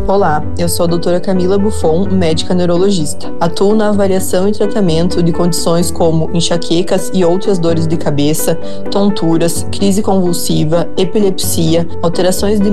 Olá, eu sou a doutora Camila Buffon, médica neurologista. Atuo na avaliação e tratamento de condições como enxaquecas e outras dores de cabeça, tonturas, crise convulsiva, epilepsia, alterações de